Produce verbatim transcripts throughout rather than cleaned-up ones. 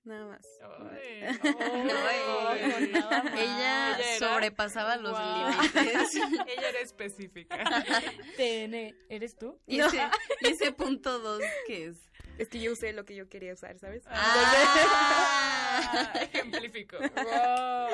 Nada más. Ay, No, ay, nada más. Ella Ella era- sobrepasaba los Wow. límites. Ella era específica. T N, ¿eres tú? No. Y ese, y ese punto dos, ¿qué es? Es que yo usé lo que yo quería usar, ¿sabes? Ah. Ejemplifico. Wow.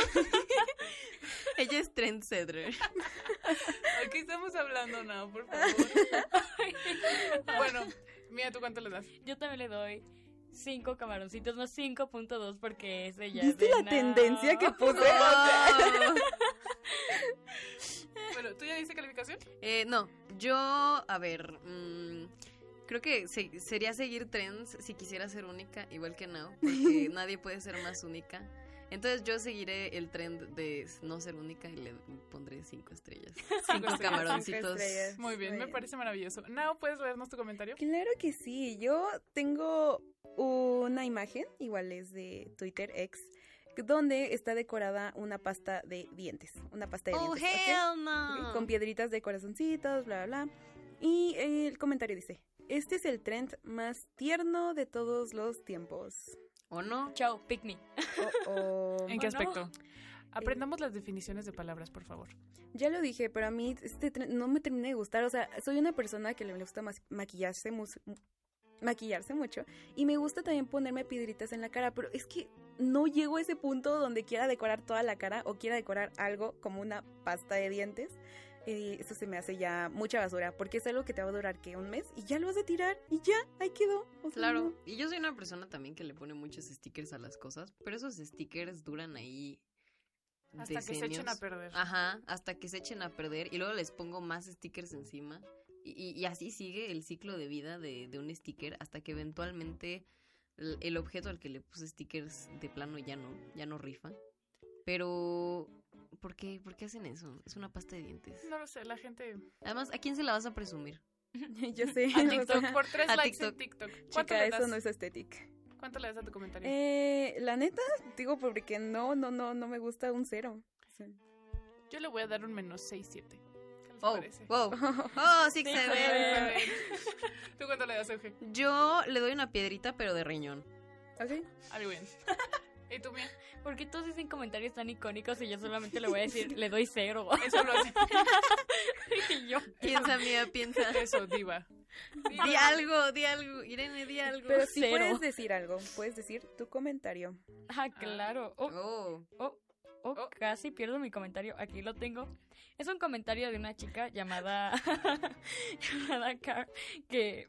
Ella es trendsetter. Aquí estamos hablando, no, por favor. Bueno, mira, ¿tú cuánto le das? Yo también le doy cinco camaroncitos, no cinco punto dos porque es ella. ¿Viste la tendencia que puse? Oh. Bueno, ¿tú ya diste calificación? Eh, no, yo, a ver, mmm, creo que se- sería seguir trends si quisiera ser única, igual que Now, porque nadie puede ser más única. Entonces yo seguiré el trend de no ser única y le pondré cinco estrellas. Cinco estrellas. camaroncitos. Cinco estrellas. Muy bien, me parece maravilloso. Now, ¿puedes leernos tu comentario? Claro que sí. Yo tengo una imagen, igual es de Twitter X, donde está decorada una pasta de dientes. Una pasta de Oh, dientes. ¿ok? hell no. Con piedritas de corazoncitos, bla, bla, bla. Y el comentario dice: este es el trend más tierno de todos los tiempos. ¿O no? Chao, pick me. Oh, oh. ¿En qué ¿O no? aspecto? Aprendamos las definiciones de palabras, por favor. Ya lo dije, pero a mí este trend no me termina de gustar. O sea, soy una persona que le gusta mas- maquillarse, mus- maquillarse mucho. Y me gusta también ponerme piedritas en la cara. Pero es que no llego a ese punto donde quiera decorar toda la cara o quiera decorar algo como una pasta de dientes. Y eso se me hace ya mucha basura, porque es algo que te va a durar, ¿qué? Un mes, y ya lo vas a tirar, y ya, ahí quedó. O sea, Claro, no. y yo soy una persona también que le pone muchos stickers a las cosas, pero esos stickers duran ahí Hasta que se decenios. echen a perder. Ajá, hasta que se echen a perder y luego les pongo más stickers encima y, y- y así sigue el ciclo de vida de, de un sticker hasta que eventualmente el, el objeto al que le puse stickers de plano ya no, ya no rifa. Pero, ¿por qué? ¿Por qué hacen eso? Es una pasta de dientes. No lo sé, la gente... Además, ¿a quién se la vas a presumir? Yo sé. A o TikTok, sea, por tres a likes en TikTok. TikTok. ¿Cuánto chica, le eso das? no es estética. ¿Cuánto le das a tu comentario? Eh, la neta, digo, porque no, no, no, no me gusta un cero. Sí. Yo le voy a dar un menos seis, siete. ¿Qué les Oh, parece? wow. Oh, six, Sí, seven. seven. ¿Tú cuánto le das, Euge? Yo le doy una piedrita, pero de riñón. ¿Ok? Ah, muy bien. ¿Y tú, Mía? ¿Por qué todos dicen comentarios tan icónicos y yo solamente le voy a decir, le doy cero? Eso lo hace. Y yo, piensa, mía, piensa. Eso, diva. Di algo, di algo. Irene, di algo. Pero sí Cero. puedes decir algo, puedes decir tu comentario. Ah, claro. Oh, Oh. Oh. oh, oh, casi pierdo mi comentario. Aquí lo tengo. Es un comentario de una chica llamada... llamada Car, que,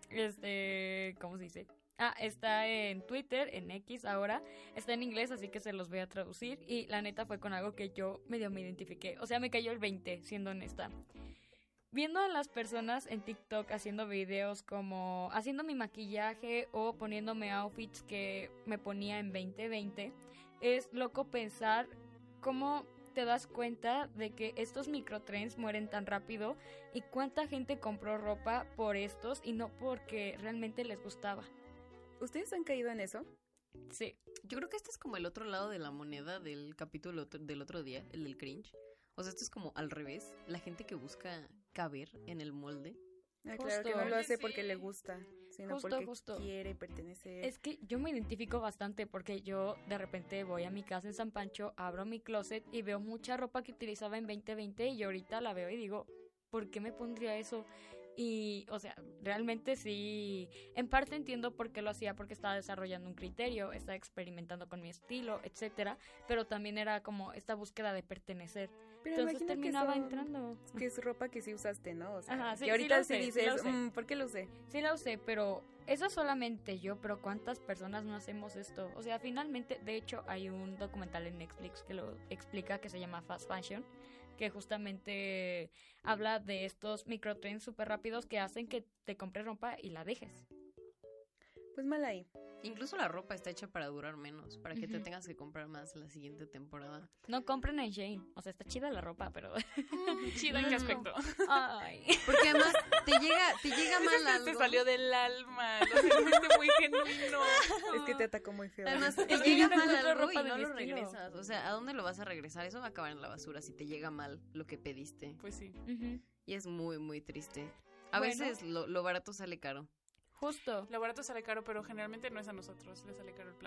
este, ¿cómo se dice? Ah, está en Twitter, en X ahora. Está en inglés, así que se los voy a traducir. Y la neta fue con algo que yo medio me identifiqué. O sea, me cayó el veinte, siendo honesta. Viendo a las personas en TikTok haciendo videos como haciendo mi maquillaje o poniéndome outfits que me ponía en veinte veinte, es loco pensar cómo te das cuenta de que estos microtrends mueren tan rápido y cuánta gente compró ropa por estos y no porque realmente les gustaba. ¿Ustedes han caído en eso? Sí. Yo creo que este es como el otro lado de la moneda del capítulo otro- del otro día, el del cringe. O sea, esto es como al revés, la gente que busca caber en el molde. Ah, Justo. claro que no lo Oye, hace sí. porque le gusta, sino Justo, porque justo. quiere pertenecer. Es que yo me identifico bastante porque yo de repente voy a mi casa en San Pancho, abro mi closet y veo mucha ropa que utilizaba en veinte veinte y yo ahorita la veo y digo, ¿por qué me pondría eso? Y, o sea, realmente sí, en parte entiendo por qué lo hacía, porque estaba desarrollando un criterio, estaba experimentando con mi estilo, etcétera, pero también era como esta búsqueda de pertenecer. Pero Entonces imagino que terminaba son- entrando. Que es ropa que sí usaste, ¿no? O sea, Ajá, sí, que ahorita sí lo sí, usé, sí dices, lo usé. "Mm, ¿por qué lo usé? Sí la usé, pero eso solamente yo, pero ¿cuántas personas no hacemos esto? O sea, finalmente, de hecho, hay un documental en Netflix que lo explica que se llama Fast Fashion, que justamente habla de estos microtrends súper rápidos que hacen que te compres ropa y la dejes. Pues mal ahí. Incluso la ropa está hecha para durar menos, para que te Ujú. tengas que comprar más la siguiente temporada. No compren en Shane, o sea, está chida la ropa, pero... ¿Chida en qué aspecto? Ay. Porque además te llega, te llega Eso mal que te algo. salió del alma. Lo sentiste muy genuino. Es que te atacó muy feo. Además, te Es que llega yo no mal encuentro algo y ropa de no mi lo estilo. regresas. O sea, ¿a dónde lo vas a regresar? Eso va a acabar en la basura si te llega mal lo que pediste. Pues sí. Ujú. Y es muy, muy triste. A Bueno. veces lo, lo barato sale caro. Justo. Lo barato sale caro, pero generalmente no es a nosotros. Le sale caro el